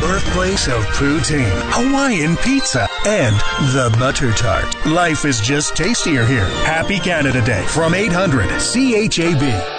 birthplace of poutine, Hawaiian pizza, and the butter tart. Life is just tastier here. Happy Canada Day from 800 CHAB.